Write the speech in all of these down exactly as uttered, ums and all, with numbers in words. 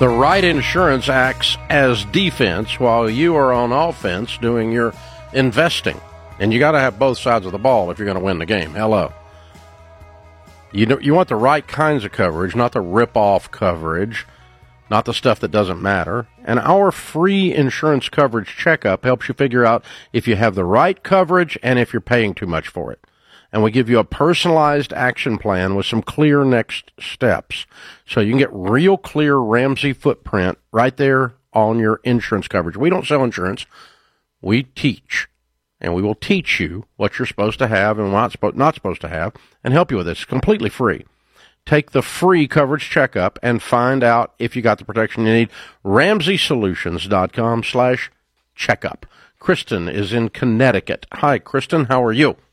The right insurance acts as defense while you are on offense doing your investing. And you got to have both sides of the ball if you're going to win the game. Hello. You know, you want the right kinds of coverage, not the rip-off coverage, not the stuff that doesn't matter. And our free insurance coverage checkup helps you figure out if you have the right coverage and if you're paying too much for it. And we give you a personalized action plan with some clear next steps. So you can get real clear Ramsey footprint right there on your insurance coverage. We don't sell insurance. We teach. And we will teach you what you're supposed to have and what not, not supposed to have and help you with it. It's completely free. Take the free coverage checkup and find out if you got the protection you need. Ramsey Solutions dot com slash checkup. Kristen is in Connecticut. Hi, Kristen. How are you?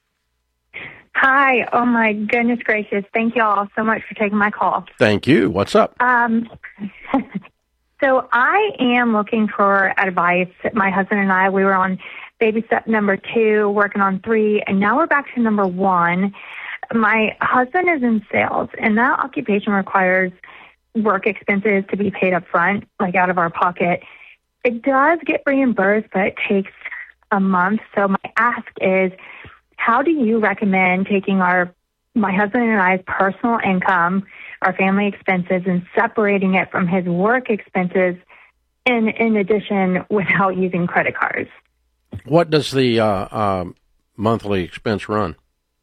Hi. Oh, my goodness gracious. Thank you all so much for taking my call. Thank you. What's up? Um, so I am looking for advice. My husband and I, we were on baby step number two, working on three, and now we're back to number one. My husband is in sales, and that occupation requires work expenses to be paid up front, like out of our pocket. It does get reimbursed, but it takes a month. So my ask is, how do you recommend taking our, my husband and I's personal income, our family expenses, and separating it from his work expenses in, in addition without using credit cards? What does the uh, uh, monthly expense run?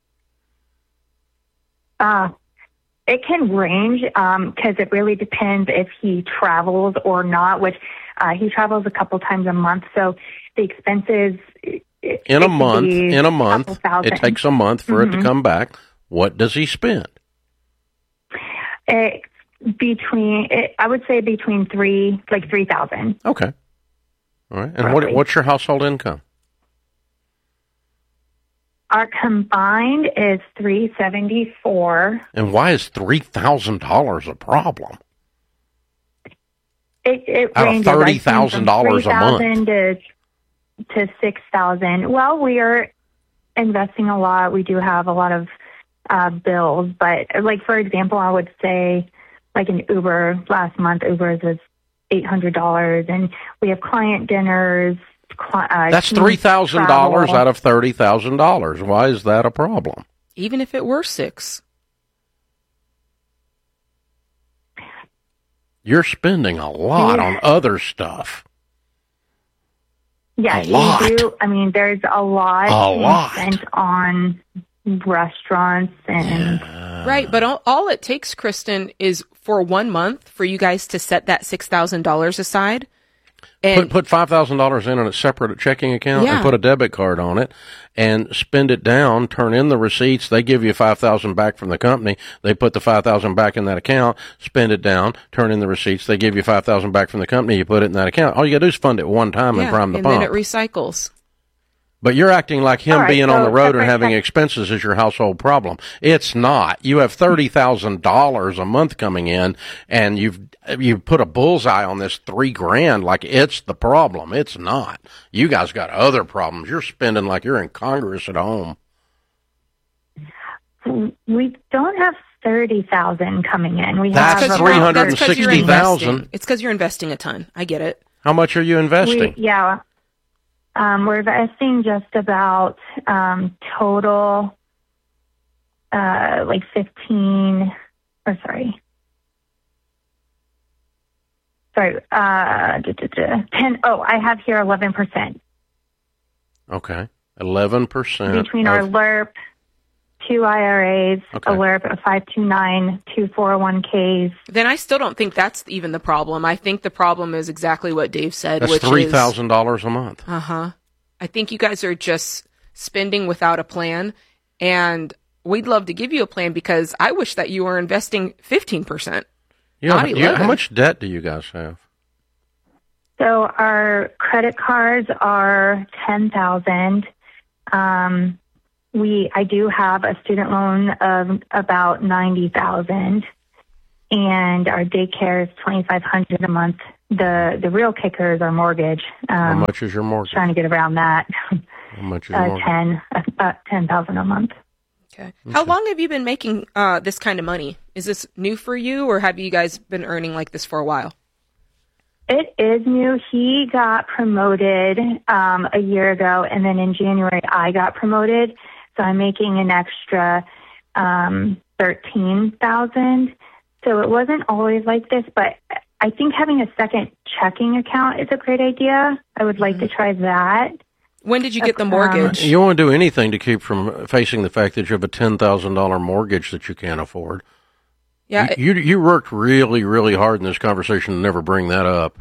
Uh, it can range because um, it really depends if he travels or not, which uh, he travels a couple times a month. So the expenses... It, in a month, in a month, it takes a month for mm-hmm. it to come back. What does he spend? It, between, it, I would say between three, like three thousand. Okay. All right. And what, what's your household income? Our combined is three seventy four. And why is three thousand dollars a problem? It, it out ranges, of thirty thousand dollars a month. To, to six thousand. Well, we are investing a lot. We do have a lot of uh, bills, but like, for example, I would say like an Uber last month, Uber's was eight hundred dollars, and we have client dinners. Uh, That's three thousand dollars out of thirty thousand dollars. Why is that a problem? Even if it were six. You're spending a lot yeah. on other stuff. Yeah, you do. I mean, there's a lot, a lot. spent on restaurants and yeah. right. But all, all it takes, Kristen, is for one month for you guys to set that six thousand dollars aside. And put put five thousand dollars in a separate checking account yeah. and put a debit card on it and spend it down, turn in the receipts. They give you five thousand dollars back from the company. They put the five thousand dollars back in that account, spend it down, turn in the receipts. They give you five thousand dollars back from the company. You put it in that account. All you got to do is fund it one time yeah, and prime the and pump. And then it recycles. But you're acting like him right, being so on the road and having check. expenses is your household problem. It's not. You have thirty thousand dollars a month coming in, and you've you put a bullseye on this three grand like it's the problem. It's not. You guys got other problems. You're spending like you're in Congress at home. We don't have thirty thousand coming in. We that's have three hundred and sixty thousand. It's because you're investing a ton. I get it. How much are you investing? We, yeah. Um, we're investing just about um, total, uh, like fifteen, or sorry, sorry, uh, duh, duh, duh, ten. Oh, I have here eleven percent. Okay, eleven percent between of... our L E R P, two I R As, okay. a L E R P, a five two nine, two four oh one Ks. Then I still don't think that's even the problem. I think the problem is exactly what Dave said, that's which three thousand dollars a month. Uh huh. I think you guys are just spending without a plan, and we'd love to give you a plan because I wish that you were investing fifteen percent. Yeah, yeah. How much debt do you guys have? So our credit cards are ten thousand. Um, we I do have a student loan of about ninety thousand, and our daycare is twenty five hundred a month. The the real kicker is our mortgage. Um, How much is your mortgage? Trying to get around that. How much is uh, mortgage? ten, about ten thousand a month. Okay. okay. How long have you been making uh, this kind of money? Is this new for you, or have you guys been earning like this for a while? It is new. He got promoted um, a year ago, and then in January I got promoted, so I'm making an extra um, thirteen thousand dollars. So it wasn't always like this, but I think having a second checking account is a great idea. I would like mm-hmm. to try that. When did you get the mortgage? You won't do anything to keep from facing the fact that you have a ten thousand dollars mortgage that you can't afford. Yeah, you, you you worked really, really hard in this conversation to never bring that up.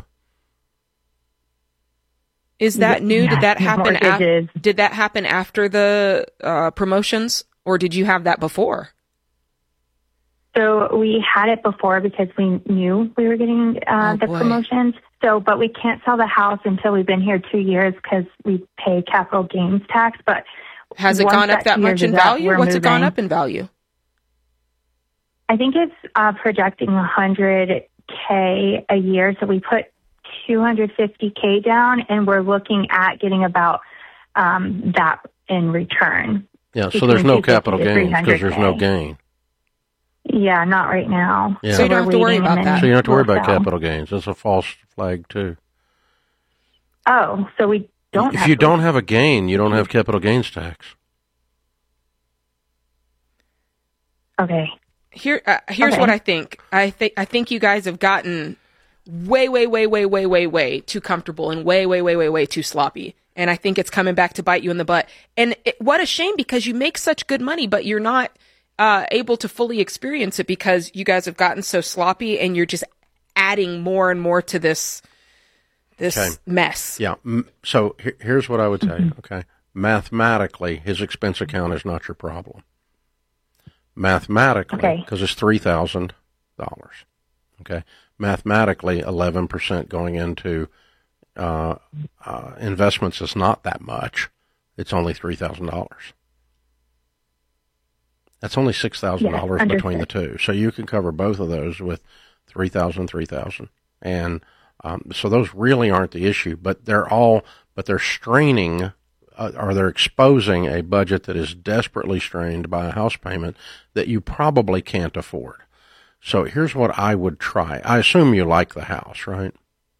Is that new? Did that happen? Af- did that happen after the uh, promotions, or did you have that before? So we had it before because we knew we were getting uh, oh, the boy. promotions. So, but we can't sell the house until we've been here two years because we pay capital gains tax. But has it gone up that, that much in value? What's moving. It gone up in value? I think it's uh, projecting one hundred K a year. So we put two hundred fifty K down, and we're looking at getting about um, that in return. Yeah, so there's no capital gains because there's no gain. Yeah, not right now. Yeah. So you don't have to worry about that. So you don't have to worry about capital gains. That's a false flag, too. Oh, so we don't If have you to don't have a gain, you don't have capital gains tax. Okay. Here, uh, here's okay. what I think. I think I think you guys have gotten way, way, way, way, way, way, way too comfortable and way, way, way, way, way too sloppy. And I think it's coming back to bite you in the butt. And it, what a shame, because you make such good money, but you're not uh, able to fully experience it because you guys have gotten so sloppy, and you're just adding more and more to this this okay. mess. Yeah. So here's what I would tell you. Okay. Mathematically, his expense account is not your problem. Mathematically, because okay. it's three thousand dollars. Okay. Mathematically, eleven percent going into uh, uh, investments is not that much. It's only three thousand dollars. That's only six thousand dollars yes, between the two. So you can cover both of those with three thousand dollars, three thousand dollars. And um, so those really aren't the issue, but they're all, but they're straining uh, or they're exposing a budget that is desperately strained by a house payment that you probably can't afford. So here's what I would try. I assume you like the house, right?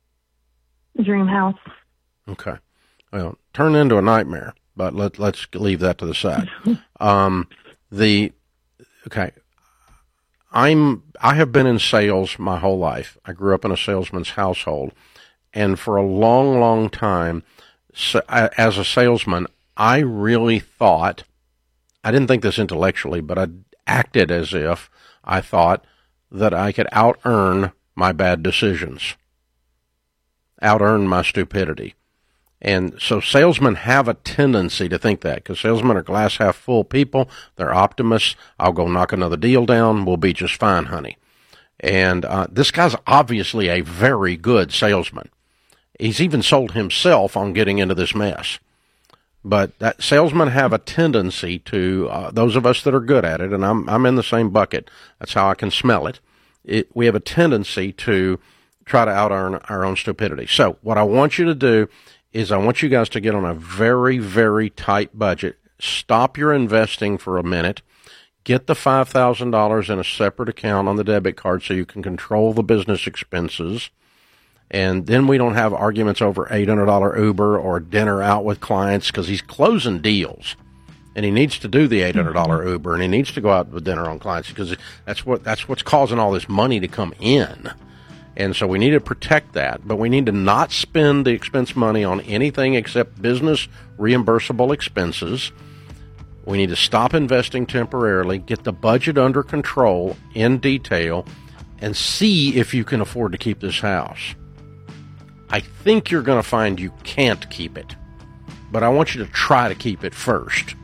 Dream house. Okay. Well, turned into a nightmare, but let, let's leave that to the side. um, the, okay. I'm, I have been in sales my whole life. I grew up in a salesman's household. And for a long, long time, so, as a salesman, I really thought, I didn't think this intellectually, but I acted as if I thought that I could out-earn my bad decisions, out-earn my stupidity. And so salesmen have a tendency to think that, because salesmen are glass half full people. They're optimists. I'll go knock another deal down. We'll be just fine, honey. And uh, this guy's obviously a very good salesman. He's even sold himself on getting into this mess. But that salesmen have a tendency to, uh, those of us that are good at it, and I'm I'm in the same bucket. That's how I can smell it. it we have a tendency to try to out-earn our own stupidity. So what I want you to do is I want you guys to get on a very, very tight budget. Stop your investing for a minute. Get the five thousand dollars in a separate account on the debit card so you can control the business expenses. And then we don't have arguments over eight hundred dollars Uber or dinner out with clients, because he's closing deals. And he needs to do the eight hundred dollars mm-hmm. Uber, and he needs to go out with dinner on clients, because that's what that's what's causing all this money to come in. And so we need to protect that, but we need to not spend the expense money on anything except business reimbursable expenses. We need to stop investing temporarily, get the budget under control in detail, and see if you can afford to keep this house. I think you're going to find you can't keep it, but I want you to try to keep it first.